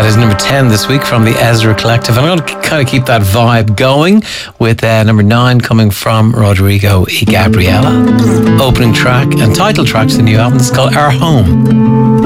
is number 10 this week from the Ezra Collective. And I'm going to kind of keep that vibe going with number 9 coming from Rodrigo y Gabriela. Opening track and title track to the new album. It's called Our Home.